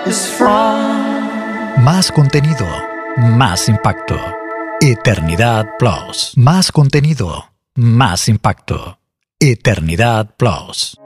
is from. Más contenido, más impacto. Eternidad Plus. Más contenido, más impacto. Eternidad Plus.